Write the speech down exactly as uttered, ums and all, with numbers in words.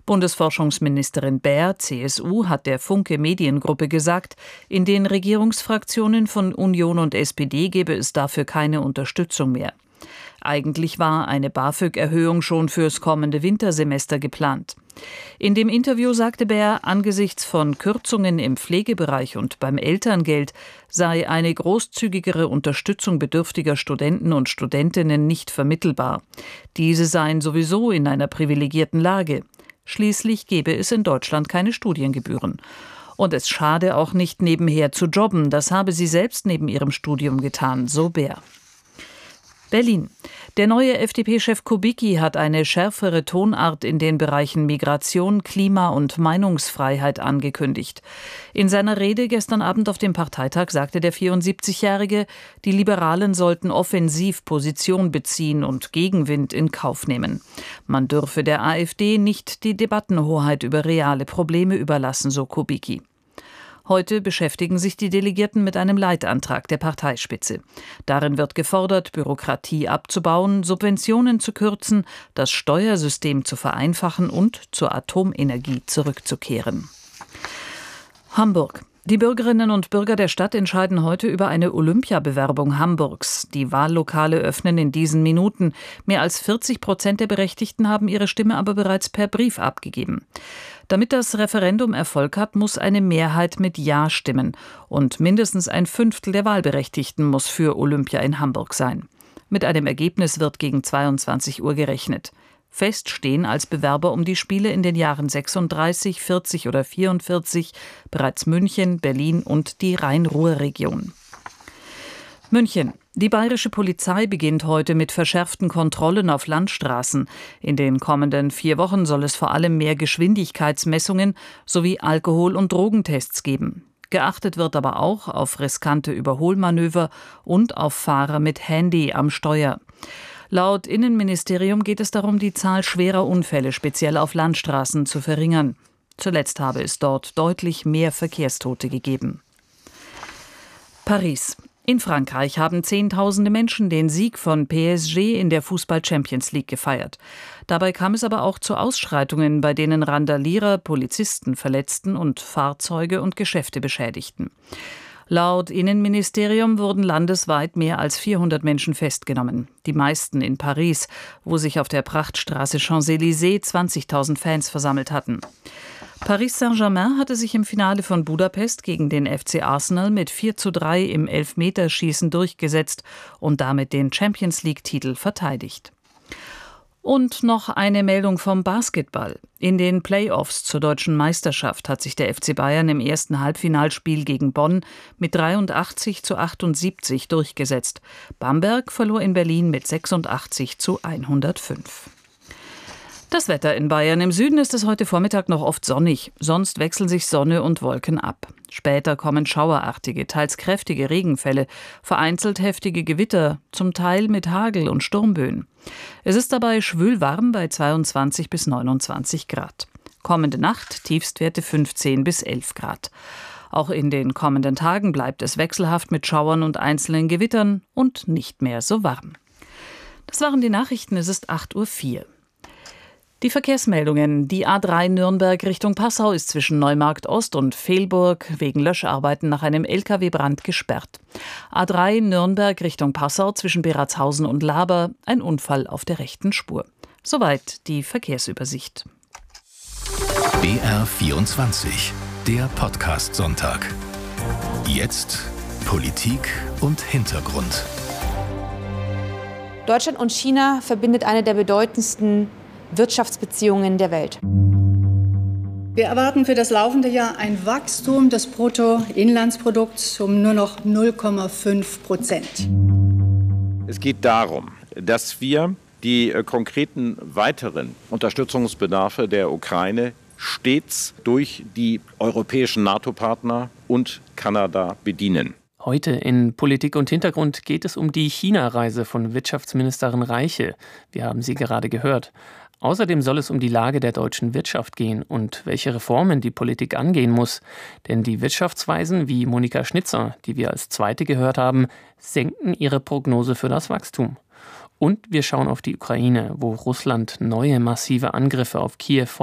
Bundesforschungsministerin Baer, C S U, hat der Funke Mediengruppe gesagt, in den Regierungsfraktionen von Union und S P D gebe es dafür keine Unterstützung mehr. Eigentlich war eine BAföG-Erhöhung schon fürs kommende Wintersemester geplant. In dem Interview sagte Baer, angesichts von Kürzungen im Pflegebereich und beim Elterngeld sei eine großzügigere Unterstützung bedürftiger Studenten und Studentinnen nicht vermittelbar. Diese seien sowieso in einer privilegierten Lage. Schließlich gebe es in Deutschland keine Studiengebühren. Und es schade auch nicht, nebenher zu jobben. Das habe sie selbst neben ihrem Studium getan, so Baer. Berlin. Der neue F D P-Chef Kubicki hat eine schärfere Tonart in den Bereichen Migration, Klima und Meinungsfreiheit angekündigt. In seiner Rede gestern Abend auf dem Parteitag sagte der vierundsiebzigjährige, die Liberalen sollten offensiv Position beziehen und Gegenwind in Kauf nehmen. Man dürfe der AfD nicht die Debattenhoheit über reale Probleme überlassen, so Kubicki. Heute beschäftigen sich die Delegierten mit einem Leitantrag der Parteispitze. Darin wird gefordert, Bürokratie abzubauen, Subventionen zu kürzen, das Steuersystem zu vereinfachen und zur Atomenergie zurückzukehren. Hamburg. Die Bürgerinnen und Bürger der Stadt entscheiden heute über eine Olympiabewerbung Hamburgs. Die Wahllokale öffnen in diesen Minuten. Mehr als vierzig Prozent der Berechtigten haben ihre Stimme aber bereits per Brief abgegeben. Damit das Referendum Erfolg hat, muss eine Mehrheit mit Ja stimmen. Und mindestens ein Fünftel der Wahlberechtigten muss für Olympia in Hamburg sein. Mit einem Ergebnis wird gegen zweiundzwanzig Uhr gerechnet. Fest stehen als Bewerber um die Spiele in den Jahren sechsunddreißig, vierzig oder vierundvierzig bereits München, Berlin und die Rhein-Ruhr-Region. München. Die bayerische Polizei beginnt heute mit verschärften Kontrollen auf Landstraßen. In den kommenden vier Wochen soll es vor allem mehr Geschwindigkeitsmessungen sowie Alkohol- und Drogentests geben. Geachtet wird aber auch auf riskante Überholmanöver und auf Fahrer mit Handy am Steuer. Laut Innenministerium geht es darum, die Zahl schwerer Unfälle speziell auf Landstraßen zu verringern. Zuletzt habe es dort deutlich mehr Verkehrstote gegeben. Paris. In Frankreich haben Zehntausende Menschen den Sieg von P S G in der Fußball-Champions League gefeiert. Dabei kam es aber auch zu Ausschreitungen, bei denen Randalierer Polizisten verletzten und Fahrzeuge und Geschäfte beschädigten. Laut Innenministerium wurden landesweit mehr als vierhundert Menschen festgenommen. Die meisten in Paris, wo sich auf der Prachtstraße Champs-Élysées zwanzigtausend Fans versammelt hatten. Paris Saint-Germain hatte sich im Finale von Budapest gegen den F C Arsenal mit vier zu drei im Elfmeterschießen durchgesetzt und damit den Champions-League-Titel verteidigt. Und noch eine Meldung vom Basketball. In den Playoffs zur deutschen Meisterschaft hat sich der F C Bayern im ersten Halbfinalspiel gegen Bonn mit dreiundachtzig zu achtundsiebzig durchgesetzt. Bamberg verlor in Berlin mit sechsundachtzig zu hundertfünf. Das Wetter in Bayern. Im Süden ist es heute Vormittag noch oft sonnig. Sonst wechseln sich Sonne und Wolken ab. Später kommen schauerartige, teils kräftige Regenfälle, vereinzelt heftige Gewitter, zum Teil mit Hagel und Sturmböen. Es ist dabei schwül warm bei zweiundzwanzig bis neunundzwanzig Grad. Kommende Nacht Tiefstwerte fünfzehn bis elf Grad. Auch in den kommenden Tagen bleibt es wechselhaft mit Schauern und einzelnen Gewittern und nicht mehr so warm. Das waren die Nachrichten. Es ist acht Uhr vier. Die Verkehrsmeldungen. Die A drei Nürnberg Richtung Passau ist zwischen Neumarkt Ost und Vehlburg wegen Löscharbeiten nach einem L K W-Brand gesperrt. A drei Nürnberg Richtung Passau zwischen Beratshausen und Laber, ein Unfall auf der rechten Spur. Soweit die Verkehrsübersicht. B R vierundzwanzig, der Podcast-Sonntag. Jetzt Politik und Hintergrund. Deutschland und China verbindet eine der bedeutendsten Wirtschaftsbeziehungen der Welt. Wir erwarten für das laufende Jahr ein Wachstum des Bruttoinlandsprodukts um nur noch null Komma fünf Prozent. Es geht darum, dass wir die äh, konkreten weiteren Unterstützungsbedarfe der Ukraine stets durch die europäischen NATO-Partner und Kanada bedienen. Heute in Politik und Hintergrund geht es um die China-Reise von Wirtschaftsministerin Reiche. Wir haben sie gerade gehört. Außerdem soll es um die Lage der deutschen Wirtschaft gehen und welche Reformen die Politik angehen muss. Denn die Wirtschaftsweisen wie Monika Schnitzer, die wir als zweite gehört haben, senken ihre Prognose für das Wachstum. Und wir schauen auf die Ukraine, wo Russland neue massive Angriffe auf Kiew